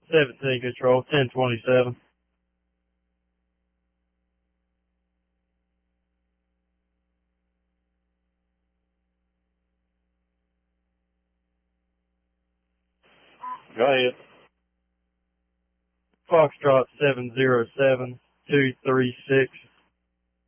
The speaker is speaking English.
17 control, 1027. Go ahead. Foxtrot 707 236